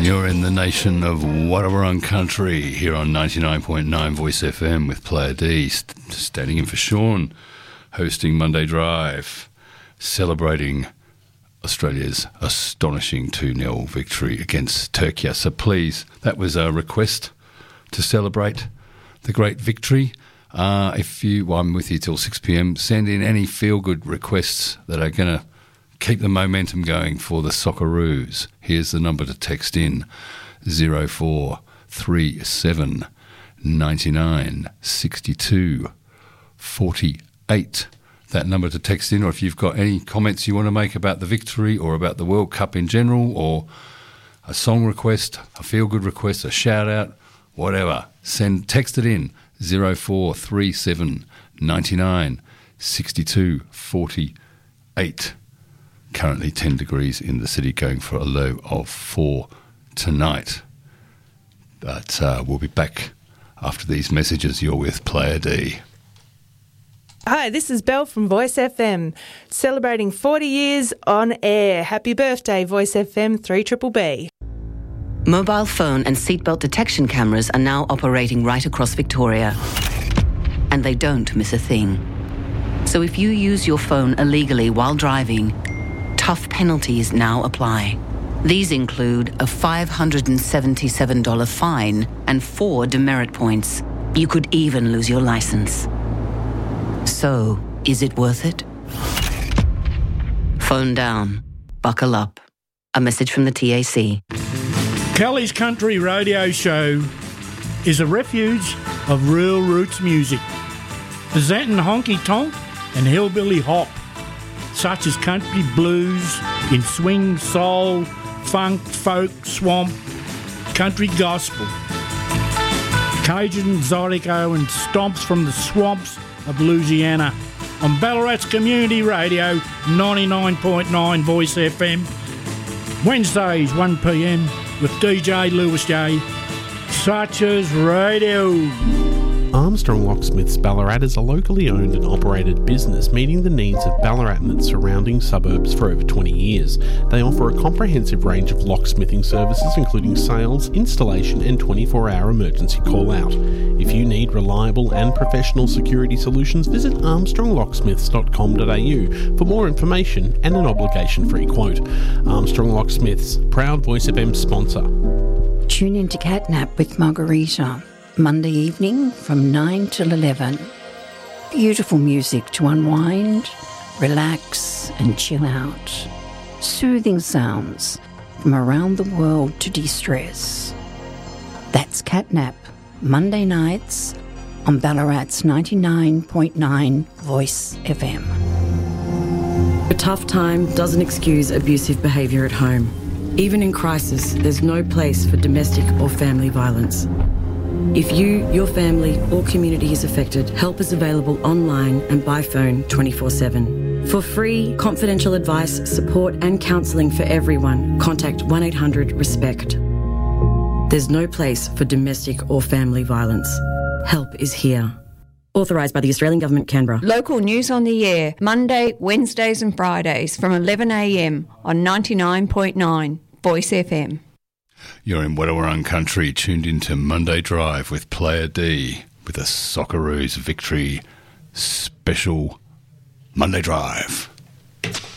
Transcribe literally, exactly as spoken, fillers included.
And you're in the nation of Wadawurrung Country here on ninety-nine point nine Voice F M with Player D, st- standing in for Sean, hosting Monday Drive, celebrating Australia's astonishing two nil victory against Turkey. So please, that was a request to celebrate the great victory. Uh, if you, well, I'm with you till six p.m, send in any feel-good requests that are going to keep the momentum going for the Socceroos. Here's the number to text in, zero four three seven ninety-nine sixty-two forty-eight. That number to text in, or if you've got any comments you want to make about the victory or about the World Cup in general, or a song request, a feel-good request, a shout-out, whatever, send text it in, zero four three seven ninety-nine sixty-two forty-eight. Currently ten degrees in the city, going for a low of four tonight. But uh, we'll be back after these messages. You're with Player D. Hi, this is Belle from Voice F M, celebrating forty years on air. Happy birthday, Voice F M three B B. Mobile phone and seatbelt detection cameras are now operating right across Victoria. And they don't miss a thing. So if you use your phone illegally while driving, tough penalties now apply. These include a five hundred seventy-seven dollars fine and four demerit points. You could even lose your license. So, is it worth it? Phone down. Buckle up. A message from the T A C. Kelly's Country Radio Show is a refuge of real roots music, presenting honky tonk and hillbilly hop, such as country blues in swing, soul, funk, folk, swamp, country gospel, Cajun, Zydeco and stomps from the swamps of Louisiana on Ballarat's Community Radio ninety-nine point nine Voice F M, Wednesdays one p.m. with D J Lewis J. Such as radio. Armstrong Locksmiths Ballarat is a locally owned and operated business meeting the needs of Ballarat and its surrounding suburbs for over twenty years. They offer a comprehensive range of locksmithing services including sales, installation and twenty-four hour emergency call-out. If you need reliable and professional security solutions, visit armstrong locksmiths dot com dot a u for more information and an obligation-free quote. Armstrong Locksmiths, proud Voice F M sponsor. Tune in to Catnap with Margarita, Monday evening from nine till eleven. Beautiful music to unwind, relax and chill out. Soothing sounds from around the world to de-stress. That's Catnap, Monday nights on Ballarat's ninety-nine point nine Voice F M. A tough time doesn't excuse abusive behaviour at home. Even in crisis, there's no place for domestic or family violence. If you, your family or community is affected, help is available online and by phone twenty-four seven. For free, confidential advice, support and counselling for everyone, contact one eight hundred RESPECT. There's no place for domestic or family violence. Help is here. Authorised by the Australian Government, Canberra. Local news on the air, Monday, Wednesdays and Fridays from eleven a.m. on ninety-nine point nine Voice F M. You're in Wadawurrung Country, tuned into Monday Drive with Player D, with a Socceroos victory special Monday Drive.